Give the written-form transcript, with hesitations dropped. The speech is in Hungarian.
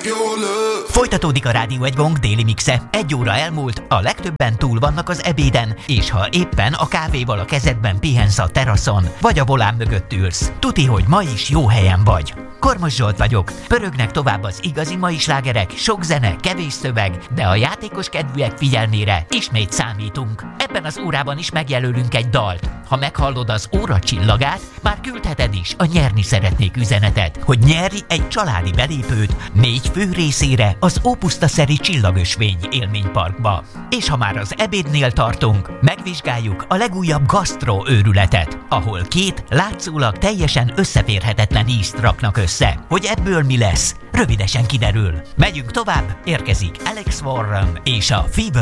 Folytatódik a Rádió Egy Gong déli mixe. 1 óra elmúlt, a legtöbben túl vannak az ebéden, és ha éppen a kávéval a kezedben pihensz a teraszon, vagy a volán mögött ülsz, tuti, hogy ma is jó helyen vagy. Kormos Zsolt vagyok. Pörögnek tovább az igazi mai slágerek, sok zene, kevés szöveg, de a játékos kedvűek figyelmére ismét számítunk. Ebben az órában is megjelölünk egy dalt. Ha meghallod az óra csillagát, már küldheted is a nyerni szeretnék üzenetet, hogy nyerj egy családi belépőt 4 fő részére az Ópuszta-szeri Csillagösvény élményparkba. És ha már az ebédnél tartunk, megvizsgáljuk a legújabb gasztro őrületet, ahol 2 látszólag teljesen összeférhetetlen ízt raknak össze. Hogy ebből mi lesz, rövidesen kiderül. Megyünk tovább, érkezik Alex Warren és a Fever